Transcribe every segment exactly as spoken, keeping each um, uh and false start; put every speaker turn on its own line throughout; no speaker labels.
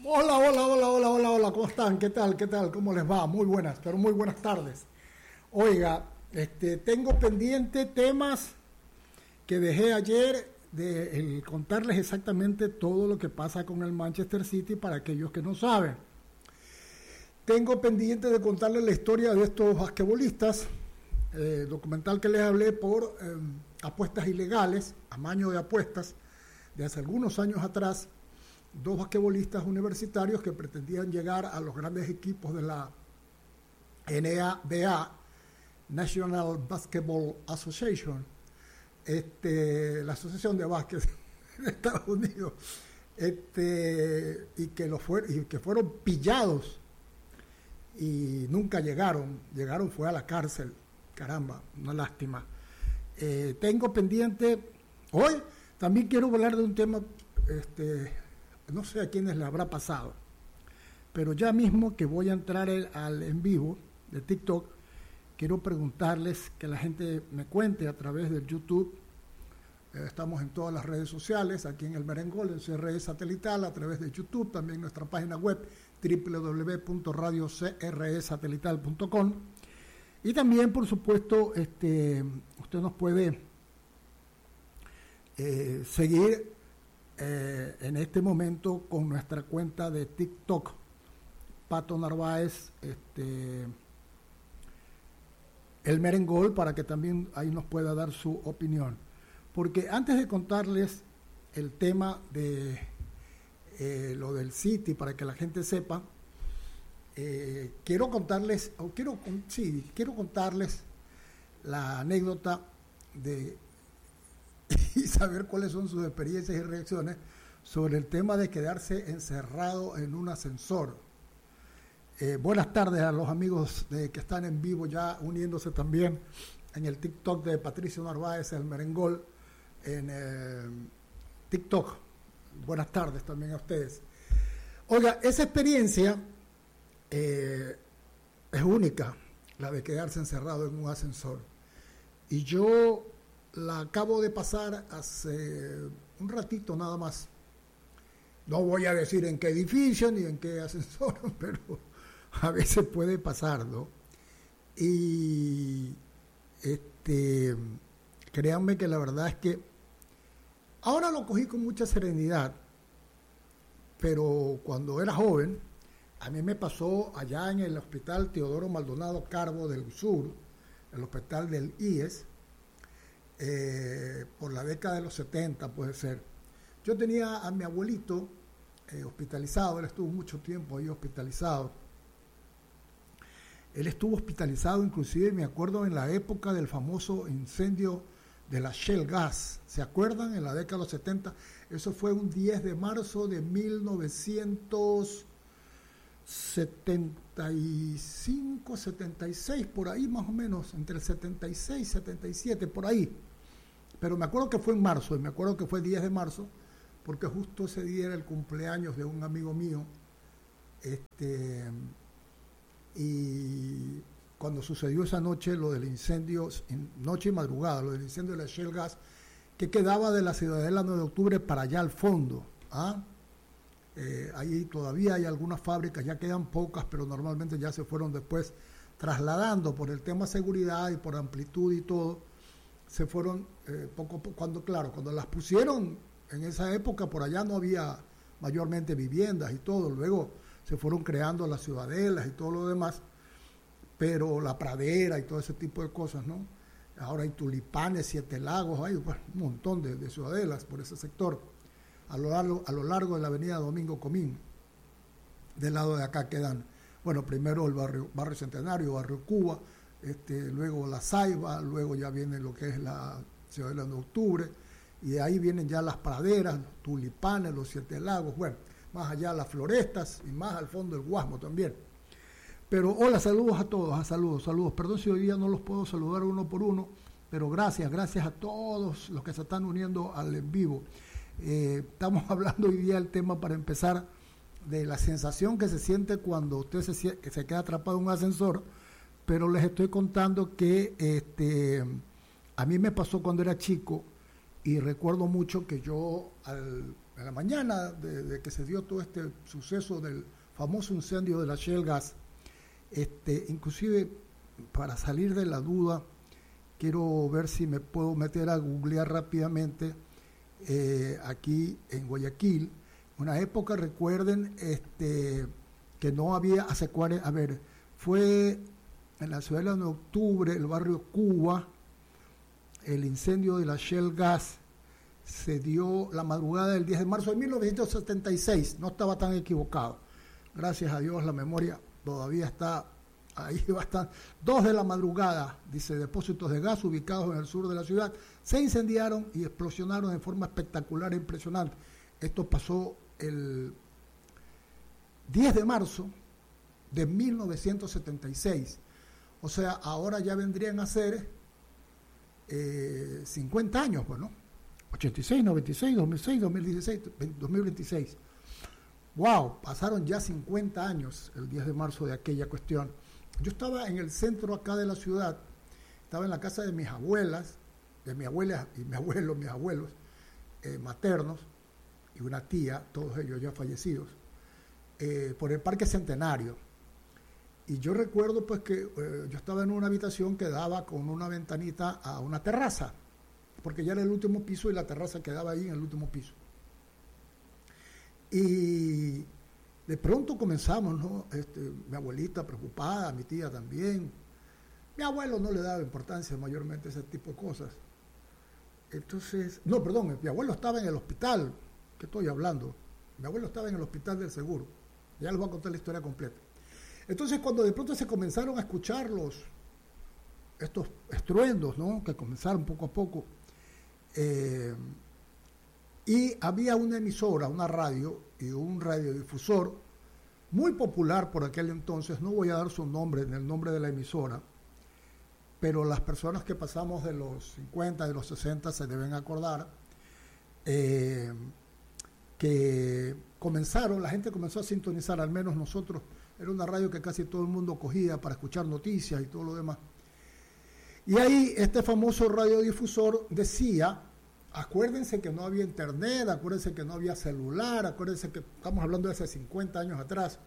Hola, hola, hola, hola, hola, hola, ¿cómo están? ¿Qué tal? ¿Qué tal? ¿Cómo les va? Muy buenas, pero muy buenas tardes. Oiga, este, tengo pendiente temas que dejé ayer de el contarles exactamente todo lo que pasa con el Manchester City para aquellos que no saben. Tengo pendiente de contarles la historia de estos basquetbolistas, eh, documental que les hablé por eh, apuestas ilegales, amaño de apuestas, de hace algunos años atrás. Dos basquetbolistas universitarios que pretendían llegar a los grandes equipos de la N B A, National Basketball Association, este, la Asociación de Básquet de Estados Unidos, este, y, que lo fue, y que fueron pillados y nunca llegaron, llegaron fue a la cárcel, caramba, una lástima. Eh, tengo pendiente, hoy también quiero hablar de un tema, este, no sé a quiénes le habrá pasado, pero ya mismo que voy a entrar el, al en vivo de TikTok, quiero preguntarles que la gente me cuente a través del YouTube. Eh, estamos en todas las redes sociales, aquí en El Merengol, en C R E Satelital, a través de YouTube, también nuestra página web doble u doble u doble u punto radio c r e satelital punto com, y también, por supuesto, este, usted nos puede eh, seguir Eh, en este momento con nuestra cuenta de TikTok, Pato Narváez, este, El Merengol, para que también ahí nos pueda dar su opinión. Porque antes de contarles el tema de eh, lo del City, para que la gente sepa, eh, quiero contarles, o quiero, sí, quiero contarles la anécdota de y saber cuáles son sus experiencias y reacciones sobre el tema de quedarse encerrado en un ascensor. Eh, buenas tardes a los amigos de, que están en vivo ya uniéndose también en el TikTok de Patricio Narváez, El Merengol, en eh, TikTok. Buenas tardes también a ustedes. Oiga, esa experiencia eh, es única, la de quedarse encerrado en un ascensor. Y yo la acabo de pasar hace un ratito nada más. No voy a decir en qué edificio ni en qué ascensor, pero a veces puede pasar, ¿no? Y este, créanme que la verdad es que ahora lo cogí con mucha serenidad, pero cuando era joven, a mí me pasó allá en el Hospital Teodoro Maldonado Carbo del Sur, el hospital del I E S, Eh, por la década de los setenta puede ser. Yo tenía a mi abuelito eh, hospitalizado, él estuvo mucho tiempo ahí hospitalizado. Él estuvo hospitalizado inclusive, me acuerdo, en la época del famoso incendio de la Shell Gas. ¿Se acuerdan? En la década de los setenta. Eso fue un diez de marzo de mil novecientos setenta y cinco, setenta y seis, por ahí más o menos, entre el setenta y seis y setenta y siete, por ahí. Pero me acuerdo que fue en marzo, y me acuerdo que fue diez de marzo, porque justo ese día era el cumpleaños de un amigo mío. Este, y cuando sucedió esa noche lo del incendio, noche y madrugada, lo del incendio de la Shell Gas, que quedaba de la Ciudadela nueve de octubre para allá al fondo. ¿ah? Eh, ahí todavía hay algunas fábricas, ya quedan pocas, pero normalmente ya se fueron después trasladando por el tema seguridad y por amplitud y todo. Se fueron eh, poco a poco, cuando, claro, cuando las pusieron en esa época, por allá no había mayormente viviendas y todo, luego se fueron creando las ciudadelas y todo lo demás, pero la pradera y todo ese tipo de cosas, ¿no? Ahora hay Tulipanes, Siete Lagos, hay pues, un montón de, de ciudadelas por ese sector, a lo largo, a lo largo de la avenida Domingo Comín. Del lado de acá quedan, bueno, primero el barrio, barrio Centenario, barrio Cuba, Este, luego la Saiba, luego ya viene lo que es la Ciudadela de Octubre, y de ahí vienen ya las praderas, los Tulipanes, los Siete Lagos, bueno, más allá las Florestas y más al fondo el Guasmo también. Pero hola, saludos a todos, a saludos, saludos. Perdón si hoy día no los puedo saludar uno por uno, pero gracias, gracias a todos los que se están uniendo al en vivo. Eh, estamos hablando hoy día del tema, para empezar, de la sensación que se siente cuando usted se, se queda atrapado en un ascensor. Pero les estoy contando que este, a mí me pasó cuando era chico, y recuerdo mucho que yo al en la mañana de, de que se dio todo este suceso del famoso incendio de la Shell Gas, este, inclusive para salir de la duda, quiero ver si me puedo meter a googlear rápidamente eh, aquí en Guayaquil. Una época, recuerden, este, que no había, hace cuarenta, a ver, fue en la ciudad de octubre, el barrio Cuba, el incendio de la Shell Gas se dio la madrugada del diez de marzo de mil novecientos setenta y seis, no estaba tan equivocado. Gracias a Dios la memoria todavía está ahí bastante. Dos de la madrugada, dice, depósitos de gas ubicados en el sur de la ciudad se incendiaron y explosionaron de forma espectacular e impresionante. Esto pasó el diez de marzo de mil novecientos setenta y seis. O sea, ahora ya vendrían a ser eh, cincuenta años, bueno, ochenta y seis, noventa y seis, dos mil seis, dos mil dieciséis, dos mil veintiséis. Wow, pasaron ya cincuenta años el diez de marzo de aquella cuestión. Yo estaba en el centro acá de la ciudad, estaba en la casa de mis abuelas, de mi abuela y mi abuelo, mis abuelos eh, maternos y una tía, todos ellos ya fallecidos, eh, por el Parque Centenario. Y yo recuerdo pues que eh, yo estaba en una habitación que daba con una ventanita a una terraza, porque ya era el último piso y la terraza quedaba ahí en el último piso. Y de pronto comenzamos, ¿no? Este, mi abuelita preocupada, mi tía también. Mi abuelo no le daba importancia mayormente a ese tipo de cosas. Entonces, no, perdón, mi abuelo estaba en el hospital, ¿qué estoy hablando? Mi abuelo estaba en el hospital del Seguro. Ya les voy a contar la historia completa. Entonces, cuando de pronto se comenzaron a escuchar los, estos estruendos, ¿no? Que comenzaron poco a poco, eh, y había una emisora, una radio y un radiodifusor muy popular por aquel entonces, no voy a dar su nombre, en el nombre de la emisora, pero las personas que pasamos de los cincuenta, de los sesenta se deben acordar, eh, que comenzaron, la gente comenzó a sintonizar, al menos nosotros, era una radio que casi todo el mundo cogía para escuchar noticias y todo lo demás. Y ahí este famoso radiodifusor decía, acuérdense que no había internet, acuérdense que no había celular, acuérdense que estamos hablando de hace cincuenta años atrás.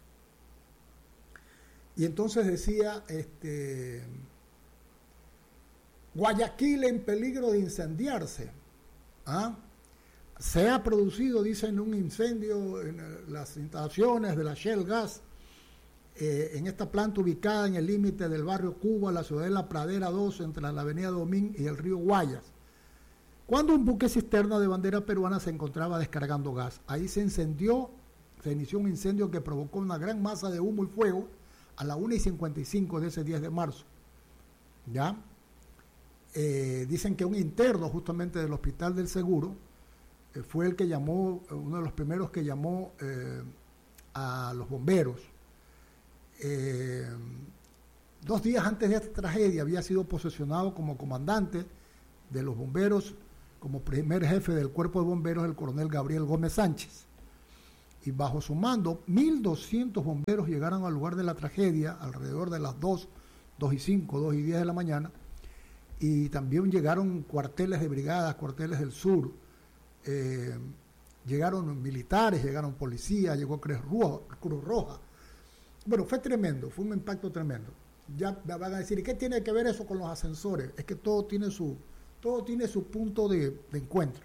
Y entonces decía, este, Guayaquil en peligro de incendiarse. ¿Ah? Se ha producido, dicen, un incendio en las instalaciones de la Shell Gas, eh, en esta planta ubicada en el límite del barrio Cuba, la ciudad de La Pradera dos, entre la avenida Domín y el río Guayas, cuando un buque cisterna de bandera peruana se encontraba descargando gas. Ahí se incendió, se inició un incendio que provocó una gran masa de humo y fuego a la una y cincuenta y cinco de ese diez de marzo. ¿Ya? Eh, dicen que un interno justamente del Hospital del Seguro eh, fue el que llamó, uno de los primeros que llamó eh, a los bomberos. Eh, dos días antes de esta tragedia había sido posesionado como comandante de los bomberos, como primer jefe del cuerpo de bomberos, el coronel Gabriel Gómez Sánchez. Y bajo su mando, mil doscientos bomberos llegaron al lugar de la tragedia alrededor de las dos, dos y cinco, dos y diez de la mañana. Y también llegaron cuarteles de brigadas, cuarteles del sur, eh, llegaron militares, llegaron policías, llegó Cruz Roja, Cruz Roja. Bueno, fue tremendo, fue un impacto tremendo. Ya me van a decir, ¿y qué tiene que ver eso con los ascensores? Es que todo tiene su, todo tiene su punto de, de encuentro.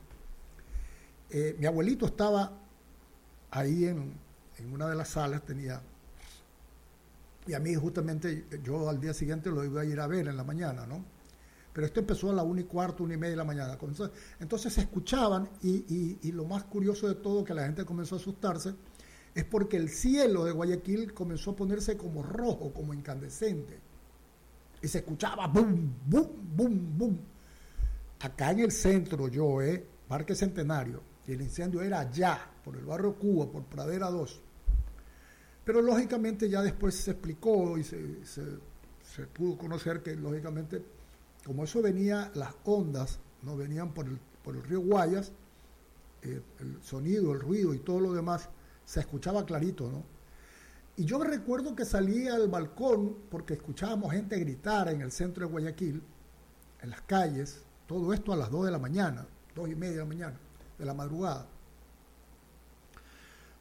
Eh, mi abuelito estaba ahí en, en una de las salas, tenía, y a mí justamente, yo al día siguiente lo iba a ir a ver en la mañana, ¿no? Pero esto empezó a la una y cuarto, una y media de la mañana. Entonces, entonces se escuchaban y, y, y lo más curioso de todo, que la gente comenzó a asustarse, es porque el cielo de Guayaquil comenzó a ponerse como rojo, como incandescente. Y se escuchaba boom, boom, boom, boom. Acá en el centro, yo, eh, Parque Centenario, y el incendio era allá, por el barrio Cuba, por Pradera dos. Pero lógicamente ya después se explicó y se, se, se pudo conocer que lógicamente, como eso venía, las ondas no venían por el, por el río Guayas, eh, el sonido, el ruido y todo lo demás se escuchaba clarito, ¿no? Y yo recuerdo que salí al balcón porque escuchábamos gente gritar en el centro de Guayaquil, en las calles, todo esto a las dos de la mañana, dos y media de la mañana, de la madrugada.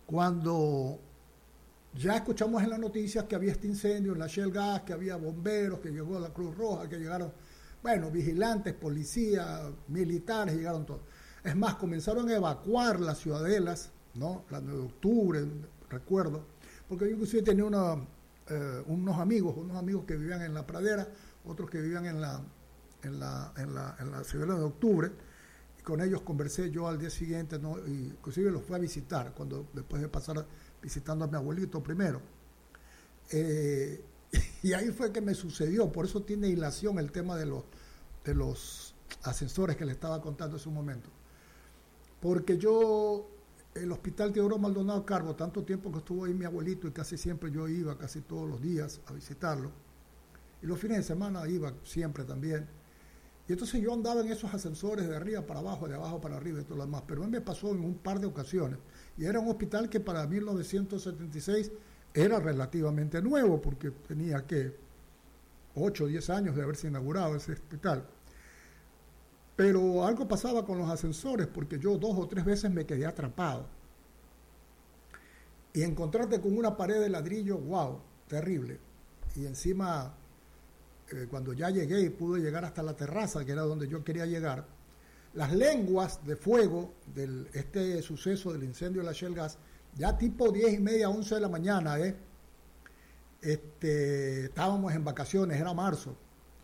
cuando ya escuchamos en las noticias que había este incendio en la Shell Gas, que había bomberos, que llegó la Cruz Roja, que llegaron, bueno, vigilantes, policías, militares, llegaron todos. Es más, comenzaron a evacuar las ciudadelas, ¿no? La nueve de octubre, recuerdo, porque yo inclusive tenía una, eh, unos amigos, unos amigos que vivían en la Pradera, otros que vivían en la, en la, en la, en la ciudadela de octubre, y con ellos conversé yo al día siguiente, ¿no? Y inclusive los fui a visitar, cuando después de pasar visitando a mi abuelito primero. Eh, y ahí fue que me sucedió, por eso tiene hilación el tema de los, de los ascensores que le estaba contando en su momento. Porque yo, el Hospital Teodoro Maldonado Carbo, tanto tiempo que estuvo ahí mi abuelito y casi siempre yo iba, casi todos los días a visitarlo, y los fines de semana iba siempre también, y entonces yo andaba en esos ascensores de arriba para abajo, de abajo para arriba y todo lo demás, pero a mí me pasó en un par de ocasiones, y era un hospital que para mil novecientos setenta y seis era relativamente nuevo, porque tenía que ocho o diez años de haberse inaugurado ese hospital. Pero algo pasaba con los ascensores, porque yo dos o tres veces me quedé atrapado. Y encontrarte con una pared de ladrillo, wow, terrible. Y encima, eh, cuando ya llegué y pude llegar hasta la terraza, que era donde yo quería llegar, las lenguas de fuego de este suceso del incendio de la Shell Gas, ya tipo diez y media, once de la mañana, ¿eh? Este, estábamos en vacaciones, era marzo.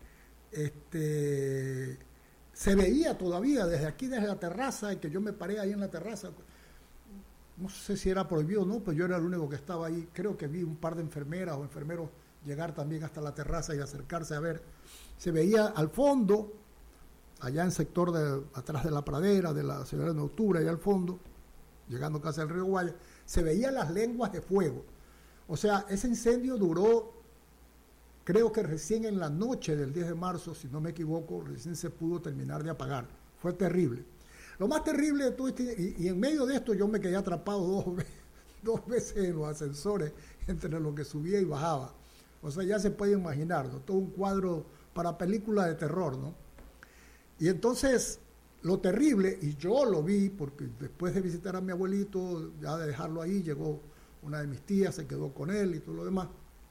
Este... Se veía todavía desde aquí, desde la terraza, y que yo me paré ahí en la terraza. No sé si era prohibido o no, pero yo era el único que estaba ahí. Creo que vi un par de enfermeras o enfermeros llegar también hasta la terraza y acercarse a ver. Se veía al fondo, allá en el sector de atrás de la pradera, de la ciudad de octubre, allá al fondo, llegando casi al río Guaya, se veían las lenguas de fuego. O sea, ese incendio duró, creo que recién en la noche del diez de marzo, si no me equivoco, recién se pudo terminar de apagar. Fue terrible. Lo más terrible de todo este, y, y en medio de esto yo me quedé atrapado dos, dos veces en los ascensores, entre lo que subía y bajaba. O sea, ya se puede imaginar, ¿no? Todo un cuadro para película de terror, ¿no? Y entonces, lo terrible, y yo lo vi, porque después de visitar a mi abuelito, ya de dejarlo ahí, llegó una de mis tías, se quedó con él y todo lo demás.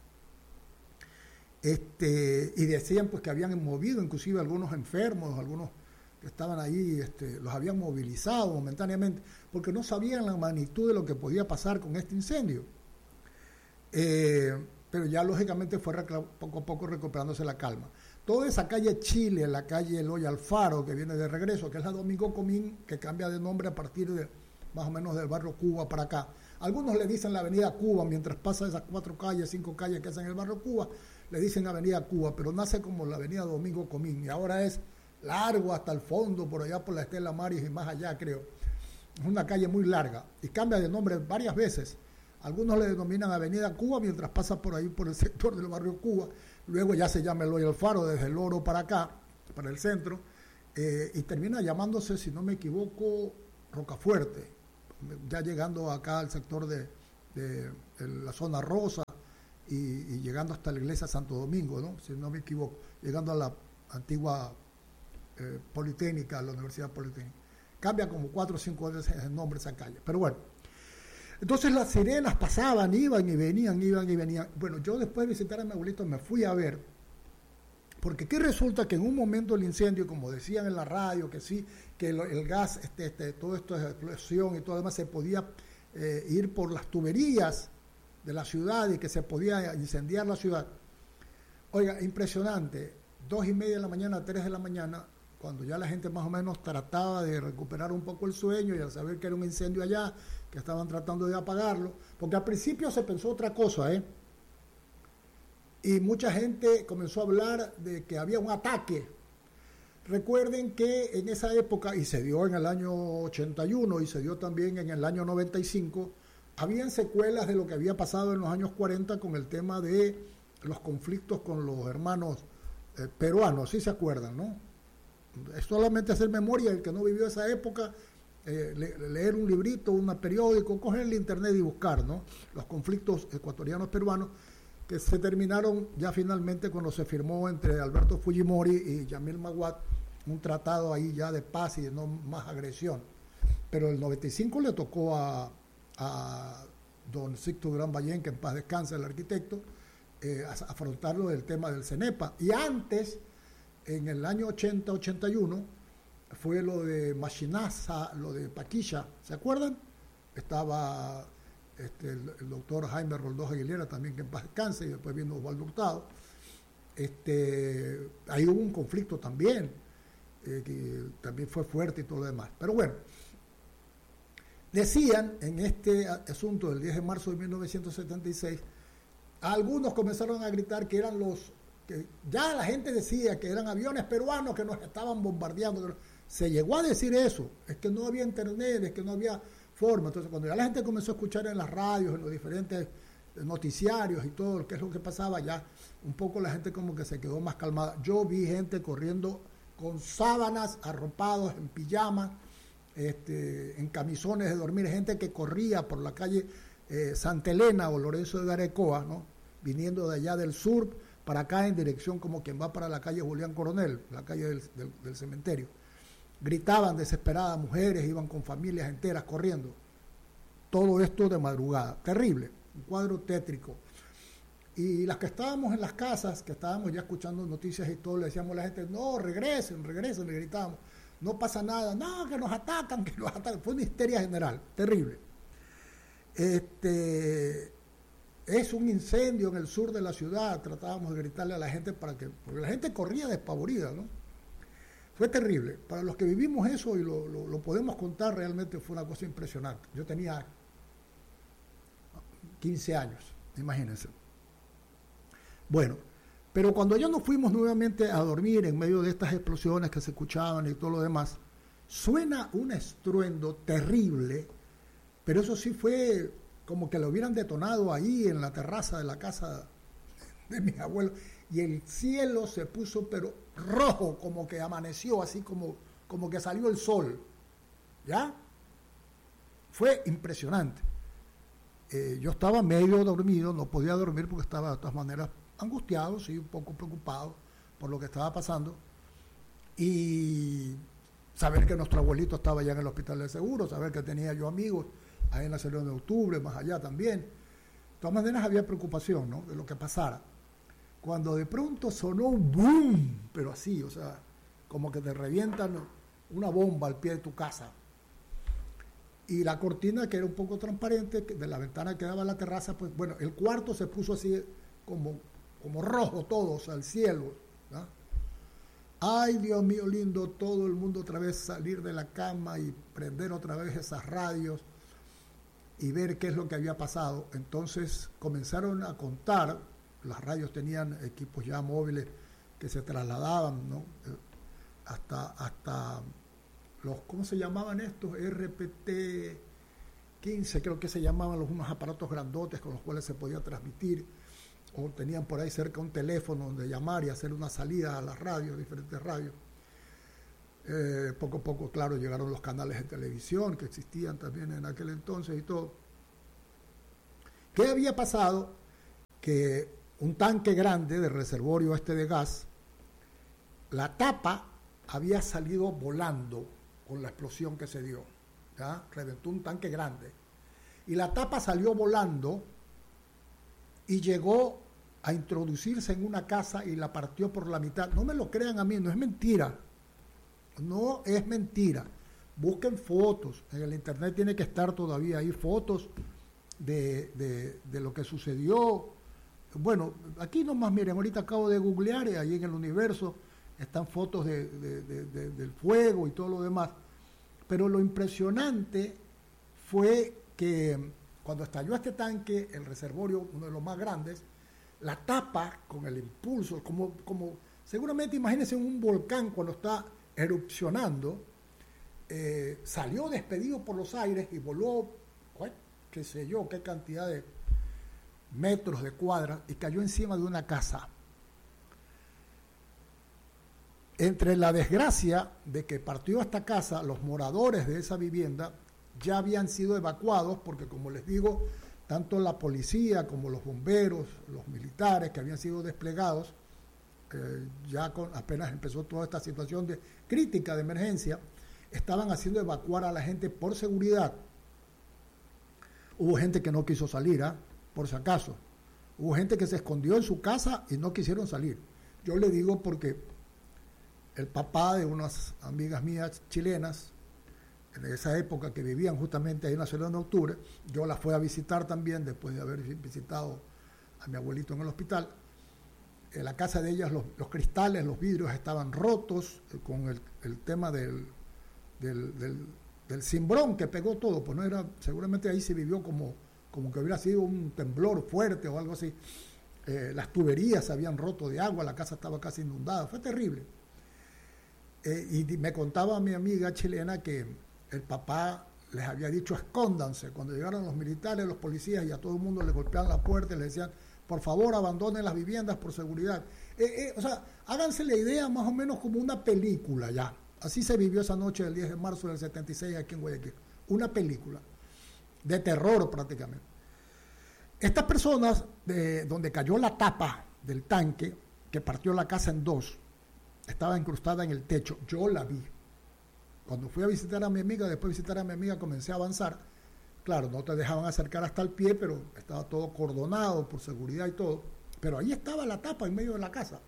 Este, y decían pues que habían movido inclusive algunos enfermos, algunos que estaban ahí, este, los habían movilizado momentáneamente, porque no sabían la magnitud de lo que podía pasar con este incendio. Eh, pero ya lógicamente fue poco a poco recuperándose la calma. Toda esa calle Chile, la calle Eloy Alfaro, que viene de regreso, que es la Domingo Comín, que cambia de nombre a partir de más o menos del barrio Cuba para acá. Algunos le dicen la avenida Cuba, mientras pasa esas cuatro calles, cinco calles que hacen el barrio Cuba, le dicen avenida Cuba, pero nace como la avenida Domingo Comín, y ahora es largo hasta el fondo, por allá por la Estela Maris y más allá, creo. Es una calle muy larga, y cambia de nombre varias veces. Algunos le denominan avenida Cuba, mientras pasa por ahí, por el sector del barrio Cuba. Luego ya se llama Eloy Alfaro, desde el Oro para acá, para el centro, eh, y termina llamándose, si no me equivoco, Rocafuerte, ya llegando acá al sector de, de, de la zona rosa y, y llegando hasta la iglesia Santo Domingo, ¿no? Si no me equivoco, llegando a la antigua eh, Politécnica, a la Universidad Politécnica. Cambia como cuatro o cinco veces el nombre de esa calle, pero bueno. Entonces las sirenas pasaban, iban y venían, iban y venían. Bueno, yo después de visitar a mi abuelito me fui a ver, porque aquí resulta que en un momento del incendio, como decían en la radio, que sí, que el, el gas, este, este, todo esto de explosión y todo lo demás, se podía eh, ir por las tuberías de la ciudad y que se podía incendiar la ciudad. Oiga, impresionante, dos y media de la mañana, tres de la mañana, cuando ya la gente más o menos trataba de recuperar un poco el sueño y al saber que era un incendio allá, que estaban tratando de apagarlo, porque al principio se pensó otra cosa, ¿eh? Y mucha gente comenzó a hablar de que había un ataque. Recuerden que en esa época, y se dio en el año ochenta y uno y se dio también en el año noventa y cinco, habían secuelas de lo que había pasado en los años cuarenta con el tema de los conflictos con los hermanos eh, peruanos, ¿sí se acuerdan, no? Es solamente hacer memoria, el que no vivió esa época, eh, le, leer un librito, un periódico, coger el internet y buscar, ¿no? Los conflictos ecuatorianos peruanos que se terminaron ya finalmente cuando se firmó entre Alberto Fujimori y Yamil Maguad un tratado ahí ya de paz y de no más agresión. Pero el noventa y cinco le tocó a, a don Sixto Durán Ballén, que en paz descanse, el arquitecto, eh, a, a afrontarlo del tema del CENEPA. Y antes, en el año ochenta ochenta y uno, fue lo de Machinaza, lo de Paquilla, ¿se acuerdan? Estaba este, el, el doctor Jaime Roldós Aguilera, también que en paz descanse, y después vino Osvaldo Hurtado. Este, ahí hubo un conflicto también, eh, que también fue fuerte y todo lo demás. Pero bueno, decían en este asunto del diez de marzo de mil novecientos setenta y seis, algunos comenzaron a gritar que eran los, que ya la gente decía que eran aviones peruanos que nos estaban bombardeando. Se llegó a decir eso, es que no había internet, es que no había forma. Entonces, cuando ya la gente comenzó a escuchar en las radios, en los diferentes noticiarios y todo lo que es lo que pasaba, ya un poco la gente como que se quedó más calmada. Yo vi gente corriendo con sábanas, arropados en pijamas, este, en camisones de dormir, gente que corría por la calle eh, Santa Elena o Lorenzo de Garecoa, ¿no? Viniendo de allá del sur para acá en dirección como quien va para la calle Julián Coronel, la calle del, del, del cementerio. Gritaban desesperadas mujeres, iban con familias enteras corriendo. Todo esto de madrugada. Terrible, un cuadro tétrico. Y las que estábamos en las casas, que estábamos ya escuchando noticias y todo, le decíamos a la gente, no, regresen, regresen, le gritábamos. No pasa nada, no, que nos atacan, que nos atacan. Fue una histeria general, terrible. Este, es un incendio en el sur de la ciudad, tratábamos de gritarle a la gente para que, porque la gente corría despavorida, ¿no? Fue terrible. Para los que vivimos eso y lo, lo, lo podemos contar, realmente fue una cosa impresionante. Yo tenía quince años, imagínense. Bueno, pero cuando ya nos fuimos nuevamente a dormir en medio de estas explosiones que se escuchaban y todo lo demás, suena un estruendo terrible, pero eso sí fue como que lo hubieran detonado ahí en la terraza de la casa de mis abuelos, y el cielo se puso pero rojo, como que amaneció, así como, como que salió el sol, ¿ya? Fue impresionante. Eh, yo estaba medio dormido, no podía dormir porque estaba de todas maneras angustiado, sí, un poco preocupado por lo que estaba pasando, y saber que nuestro abuelito estaba ya en el hospital de seguro, saber que tenía yo amigos ahí en la Salón de Octubre, más allá también. De todas maneras había preocupación, ¿no?, de lo que pasara. Cuando de pronto sonó un boom, pero así, o sea, como que te revientan una bomba al pie de tu casa. Y la cortina, que era un poco transparente, de la ventana que daba a la terraza, pues bueno, el cuarto se puso así como, como rojo todo, o sea, el cielo, ¿no? Ay, Dios mío lindo, todo el mundo otra vez salir de la cama y prender otra vez esas radios y ver qué es lo que había pasado. Entonces comenzaron a contar, las radios tenían equipos ya móviles que se trasladaban, ¿no?, hasta, hasta los, ¿cómo se llamaban estos? R P T quince, creo que se llamaban, los unos aparatos grandotes con los cuales se podía transmitir, o tenían por ahí cerca un teléfono donde llamar y hacer una salida a las radios, diferentes radios. Eh, poco a poco, claro, llegaron los canales de televisión que existían también en aquel entonces y todo. ¿Qué había pasado? Que un tanque grande de reservorio este de gas, la tapa había salido volando con la explosión que se dio, ¿ya? Reventó un tanque grande y la tapa salió volando y llegó a introducirse en una casa y la partió por la mitad. No me lo crean a mí, no es mentira, no es mentira. Busquen fotos, en el internet tiene que estar todavía ahí fotos de, de, de lo que sucedió. Bueno, aquí nomás miren, ahorita acabo de googlear, ahí en el universo están fotos de, de, de, de, del fuego y todo lo demás. Pero lo impresionante fue que cuando estalló este tanque, el reservorio, uno de los más grandes, la tapa con el impulso, como, como seguramente imagínense un volcán cuando está erupcionando, eh, salió despedido por los aires y voló, qué sé yo, qué cantidad de metros de cuadra, y cayó encima de una casa. Entre la desgracia de que partió esta casa, los moradores de esa vivienda ya habían sido evacuados, porque como les digo, tanto la policía como los bomberos, los militares que habían sido desplegados, eh, ya con, apenas empezó toda esta situación de crítica, de emergencia, estaban haciendo evacuar a la gente por seguridad. Hubo gente que no quiso salir, ¿eh? Por si acaso. Hubo gente que se escondió en su casa y no quisieron salir. Yo le digo porque el papá de unas amigas mías chilenas, en esa época que vivían justamente ahí en la ciudad de octubre, yo la fui a visitar también después de haber visitado a mi abuelito en el hospital. En la casa de ellas los, los cristales, los vidrios estaban rotos eh, con el, el tema del, del, del, del cimbrón que pegó todo, pues no era, seguramente ahí se vivió como, como que hubiera sido un temblor fuerte o algo así. Eh, las tuberías se habían roto de agua, la casa estaba casi inundada, fue terrible. Eh, y me contaba mi amiga chilena que el papá les había dicho escóndanse. Cuando llegaron los militares, los policías, y a todo el mundo le golpeaban la puerta y le decían, por favor, abandonen las viviendas por seguridad. Eh, eh, o sea, háganse la idea más o menos como una película ya. Así se vivió esa noche del diez de marzo del setenta y seis aquí en Guayaquil. Una película de terror prácticamente. Estas personas, de donde cayó la tapa del tanque, que partió la casa en dos, estaba incrustada en el techo. Yo la vi. Cuando fui a visitar a mi amiga, después de visitar a mi amiga, comencé a avanzar. Claro, no te dejaban acercar hasta el pie, pero estaba todo cordonado por seguridad y todo. Pero ahí estaba la tapa en medio de la casa.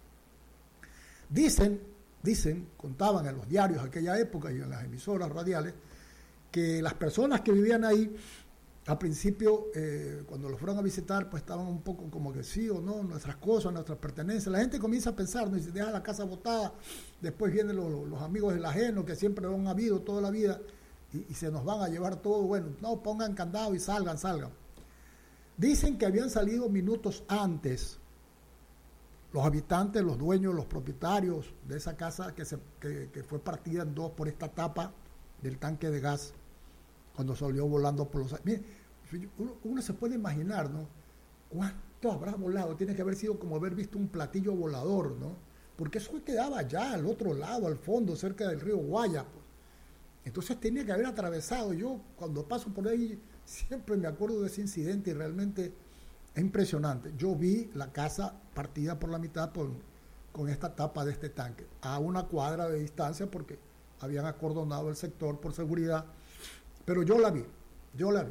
Dicen, dicen, contaban en los diarios de aquella época y en las emisoras radiales, que las personas que vivían ahí, al principio, eh, cuando los fueron a visitar, pues estaban un poco como que sí o no, nuestras cosas, nuestras pertenencias. La gente comienza a pensar, ¿no? Y se deja la casa botada, después vienen los, los amigos del ajeno, que siempre lo han habido toda la vida, y, y se nos van a llevar todo. Bueno, no, pongan candado y salgan, salgan. Dicen que habían salido minutos antes los habitantes, los dueños, los propietarios de esa casa que, se, que, que fue partida en dos por esta tapa del tanque de gas, cuando salió volando por los... Mire, uno, uno se puede imaginar, ¿no? ¿Cuánto habrá volado? Tiene que haber sido como haber visto un platillo volador, ¿no? Porque eso quedaba allá, al otro lado, al fondo, cerca del río Guaya, pues. Entonces tenía que haber atravesado. Yo, cuando paso por ahí, siempre me acuerdo de ese incidente y realmente es impresionante. Yo vi la casa partida por la mitad por, con esta tapa de este tanque, a una cuadra de distancia, porque habían acordonado el sector por seguridad. Pero yo la vi, yo la vi.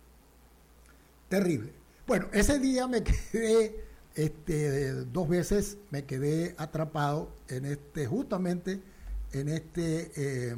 Terrible. Bueno, ese día me quedé, este, dos veces me quedé atrapado en este, justamente en este eh,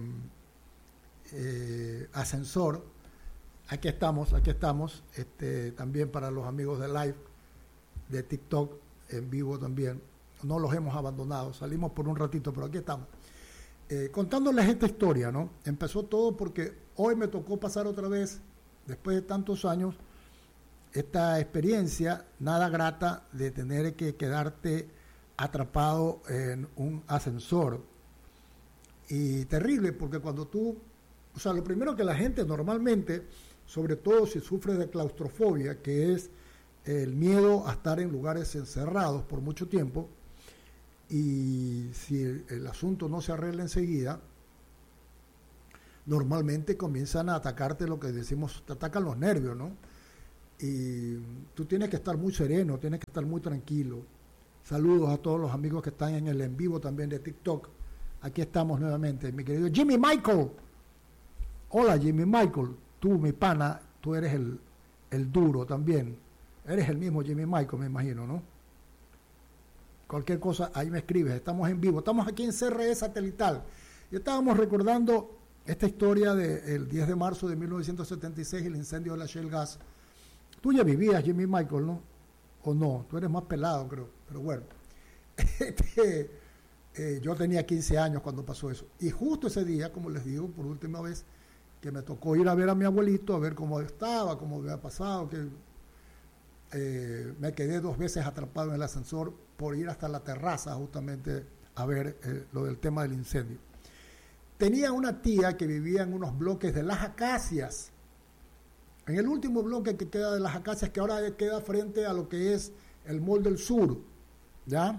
eh, ascensor. Aquí estamos, aquí estamos, este, también para los amigos de Live, de TikTok, en vivo también. No los hemos abandonado, salimos por un ratito, pero aquí estamos. Eh, contándoles esta historia, ¿no? Empezó todo porque hoy me tocó pasar otra vez, después de tantos años, esta experiencia nada grata de tener que quedarte atrapado en un ascensor. Y terrible, porque cuando tú, o sea, lo primero que la gente normalmente, sobre todo si sufre de claustrofobia, que es el miedo a estar en lugares encerrados por mucho tiempo, y si el, el asunto no se arregla enseguida, normalmente comienzan a atacarte lo que decimos, te atacan los nervios, ¿no? Y tú tienes que estar muy sereno, tienes que estar muy tranquilo. Saludos a todos los amigos que están en el en vivo también de TikTok. Aquí estamos nuevamente, mi querido Jimmy Michael. Hola Jimmy Michael, tú mi pana, tú eres el, el duro también. Eres el mismo Jimmy Michael, me imagino, ¿no? Cualquier cosa, ahí me escribes. Estamos en vivo. Estamos aquí en C R E Satelital. Y estábamos recordando esta historia del diez de marzo de mil novecientos setenta y seis, el incendio de la Shell Gas. Tú ya vivías, Jimmy Michael, ¿no? O no, tú eres más pelado, creo. Pero bueno, este, eh, yo tenía quince años cuando pasó eso. Y justo ese día, como les digo, por última vez, que me tocó ir a ver a mi abuelito, a ver cómo estaba, cómo había pasado, que eh, me quedé dos veces atrapado en el ascensor por ir hasta la terraza justamente a ver eh, lo del tema del incendio. Tenía una tía que vivía en unos bloques de Las Acacias, en el último bloque que queda de Las Acacias, que ahora queda frente a lo que es el Mall del Sur, ¿ya?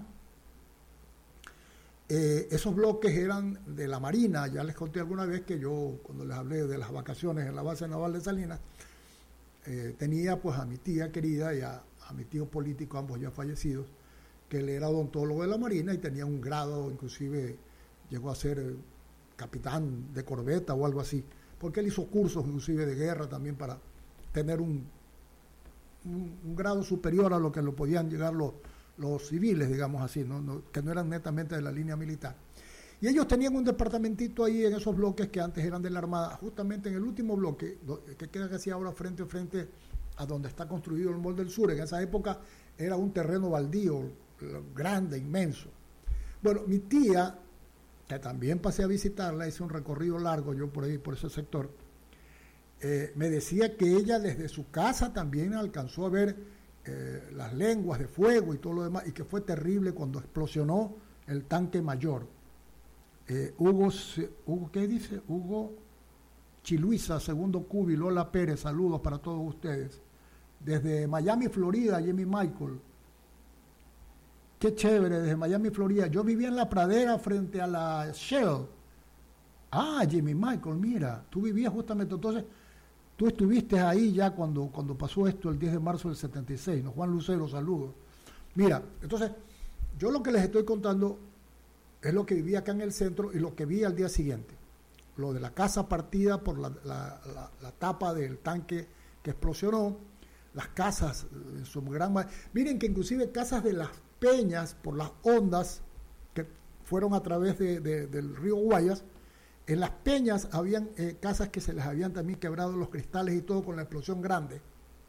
Eh, esos bloques eran de la Marina. Ya les conté alguna vez que yo, cuando les hablé de las vacaciones en la base naval de Salinas, eh, tenía pues a mi tía querida y a, a mi tío político, ambos ya fallecidos, que él era odontólogo de la Marina y tenía un grado, inclusive llegó a ser eh, capitán de corbeta o algo así, porque él hizo cursos inclusive de guerra también para tener un, un, un grado superior a lo que lo podían llegar los, los civiles, digamos así, ¿no? No, que no eran netamente de la línea militar. Y ellos tenían un departamentito ahí en esos bloques que antes eran de la Armada, justamente en el último bloque, que queda casi ahora frente a frente a donde está construido el Mall del Sur. En esa época era un terreno baldío, grande, inmenso. Bueno, mi tía, que también pasé a visitarla, hice un recorrido largo yo por ahí, por ese sector, eh, me decía que ella desde su casa también alcanzó a ver eh, las lenguas de fuego y todo lo demás, y que fue terrible cuando explosionó el tanque mayor. Eh, Hugo, Hugo, ¿qué dice? Hugo Chiluisa, segundo Cubi, Lola Pérez, saludos para todos ustedes. Desde Miami, Florida, Jimmy Michael. Qué chévere, desde Miami, Florida. Yo vivía en la pradera frente a la Shell. Ah, Jimmy Michael, mira, tú vivías justamente, entonces, tú estuviste ahí ya cuando, cuando pasó esto el diez de marzo del setenta y seis, ¿no? Juan Lucero, saludos. Mira, entonces, yo lo que les estoy contando es lo que viví acá en el centro y lo que vi al día siguiente. Lo de la casa partida por la, la, la, la tapa del tanque que explosionó, las casas en su gran mayoría. Miren que inclusive casas de Las Peñas, por las ondas que fueron a través de, de, del río Guayas, en Las Peñas habían eh, casas que se les habían también quebrado los cristales y todo con la explosión grande.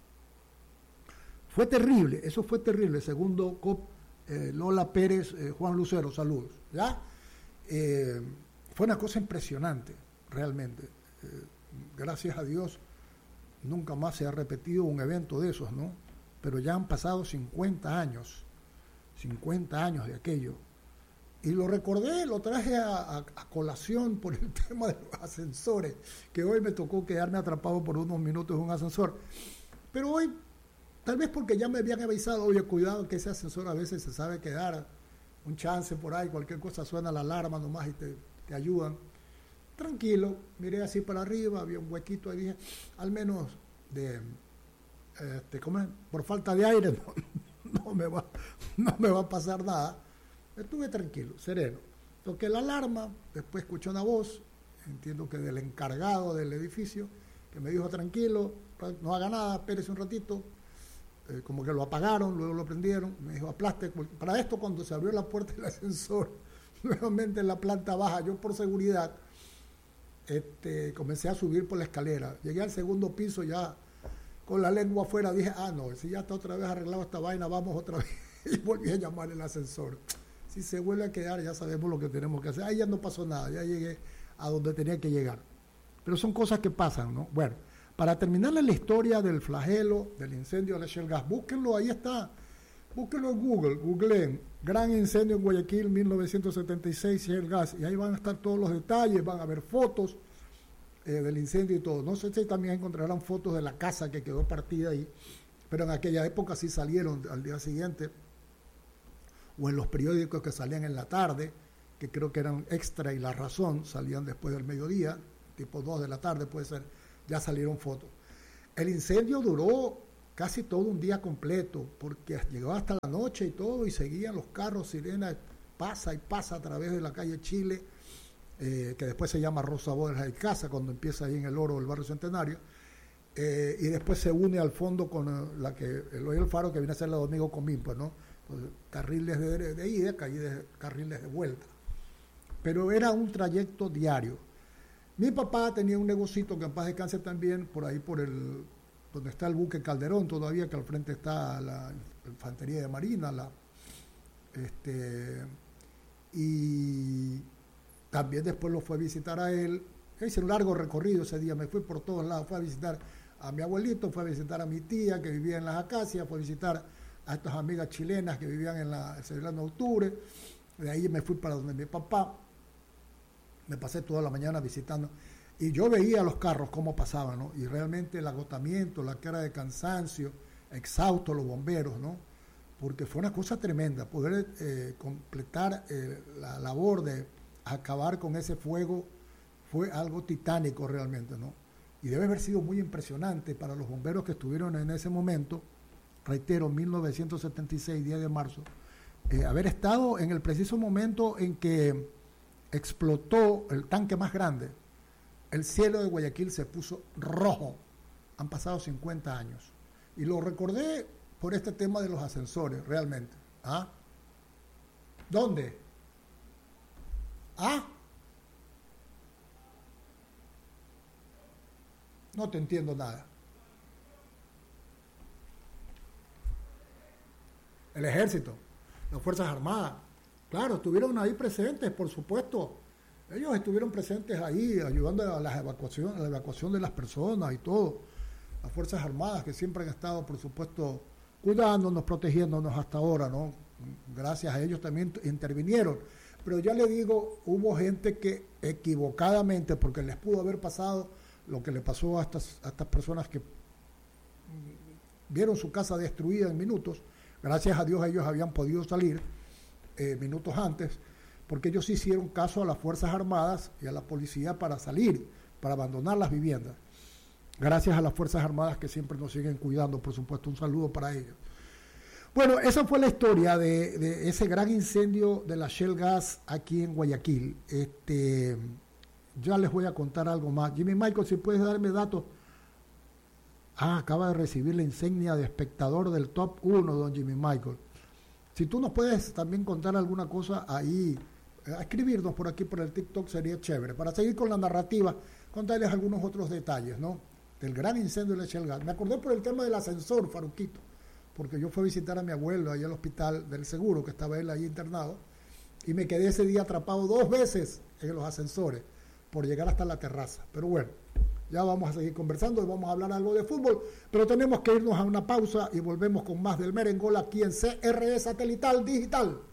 Fue terrible, eso fue terrible, segundo C O P. Eh, Lola Pérez, eh, Juan Lucero, saludos. ¿Ya? Eh, fue una cosa impresionante, realmente. Eh, gracias a Dios, nunca más se ha repetido un evento de esos, ¿no? Pero ya han pasado cincuenta años, cincuenta años de aquello. Y lo recordé, lo traje a, a, a colación por el tema de los ascensores, que hoy me tocó quedarme atrapado por unos minutos en un ascensor. Pero hoy, tal vez porque ya me habían avisado, oye, cuidado que ese ascensor a veces se sabe quedar, un chance por ahí, cualquier cosa suena la alarma nomás y te, te ayudan. Tranquilo, miré así para arriba, había un huequito ahí, dije, al menos de, este, ¿cómo es? Por falta de aire no, no, me va, no me va a pasar nada. Estuve tranquilo, sereno. Toqué la alarma, después escuché una voz, entiendo que del encargado del edificio, que me dijo, tranquilo, no haga nada, espérese un ratito. Eh, como que lo apagaron, luego lo prendieron, me dijo aplaste, para esto cuando se abrió la puerta del ascensor, nuevamente en la planta baja, yo por seguridad este, comencé a subir por la escalera, llegué al segundo piso ya con la lengua afuera, dije, ah no, si ya está otra vez arreglado esta vaina, vamos otra vez, y volví a llamar el ascensor. Si se vuelve a quedar, ya sabemos lo que tenemos que hacer, ahí ya no pasó nada, ya llegué a donde tenía que llegar, pero son cosas que pasan, ¿no? Bueno, para terminarle la historia del flagelo, del incendio de la Shell Gas, búsquenlo, ahí está, búsquenlo en Google, googleen, gran incendio en Guayaquil, mil novecientos setenta y seis, Shell Gas, y ahí van a estar todos los detalles, van a ver fotos eh, del incendio y todo. No sé si también encontrarán fotos de la casa que quedó partida ahí, pero en aquella época sí salieron al día siguiente, o en los periódicos que salían en la tarde, que creo que eran Extra y La Razón, salían después del mediodía, tipo dos de la tarde puede ser, ya salieron fotos. El incendio duró casi todo un día completo, porque llegó hasta la noche y todo, y seguían los carros, sirena, pasa y pasa a través de la calle Chile, eh, que después se llama Rosa Borja y Casa, cuando empieza ahí en el Oro del barrio Centenario, eh, y después se une al fondo con uh, la que el Hoyo del Faro, que viene a ser la Domingo Comín, pues, ¿no? Entonces, carriles de, de ida, carriles de vuelta. Pero era un trayecto diario. Mi papá tenía un negocito que en paz descanse también, por ahí por el, donde está el buque Calderón todavía, que al frente está la infantería de marina, la, este, y también después lo fue a visitar a él. Hice un largo recorrido ese día, me fui por todos lados, fue a visitar a mi abuelito, fue a visitar a mi tía que vivía en las Acacias, fue a visitar a estas amigas chilenas que vivían en la celebrando octubre, de ahí me fui para donde mi papá. Me pasé toda la mañana visitando y yo veía los carros cómo pasaban, ¿no? Y realmente el agotamiento, la cara de cansancio, exhaustos los bomberos, ¿no? Porque fue una cosa tremenda poder eh, completar eh, la labor de acabar con ese fuego, fue algo titánico realmente, ¿no? Y debe haber sido muy impresionante para los bomberos que estuvieron en ese momento, reitero, mil novecientos setenta y seis, diez de marzo, eh, haber estado en el preciso momento en que explotó el tanque más grande. El cielo de Guayaquil se puso rojo, han pasado cincuenta años. Y lo recordé por este tema de los ascensores, realmente. ¿Ah? ¿Dónde? ¿Ah? No te entiendo nada. El ejército, las Fuerzas Armadas, claro, estuvieron ahí presentes, por supuesto. Ellos estuvieron presentes ahí, ayudando a, las evacuación, a la evacuación de las personas y todo. Las Fuerzas Armadas que siempre han estado, por supuesto, cuidándonos, protegiéndonos hasta ahora, ¿no? Gracias a ellos también intervinieron. Pero ya le digo, hubo gente que equivocadamente, porque les pudo haber pasado lo que le pasó a estas, a estas personas que vieron su casa destruida en minutos. Gracias a Dios ellos habían podido salir eh, minutos antes, porque ellos hicieron caso a las Fuerzas Armadas y a la policía para salir, para abandonar las viviendas. Gracias a las Fuerzas Armadas que siempre nos siguen cuidando, por supuesto, un saludo para ellos. Bueno, esa fue la historia de, de ese gran incendio de la Shell Gas aquí en Guayaquil. Este, ya les voy a contar algo más. Jimmy Michael, si puedes darme datos. Ah, acaba de recibir la insignia de espectador del Top uno, don Jimmy Michael. Si tú nos puedes también contar alguna cosa ahí, eh, escribirnos por aquí por el TikTok sería chévere. Para seguir con la narrativa, contarles algunos otros detalles, ¿no? Del gran incendio de la Shell Gas. Me acordé por el tema del ascensor, Faruquito, porque yo fui a visitar a mi abuelo allá al hospital del seguro, que estaba él ahí internado, y me quedé ese día atrapado dos veces en los ascensores por llegar hasta la terraza. Pero bueno, ya vamos a seguir conversando y vamos a hablar algo de fútbol, pero tenemos que irnos a una pausa y volvemos con más del Merengol aquí en C R E Satelital Digital.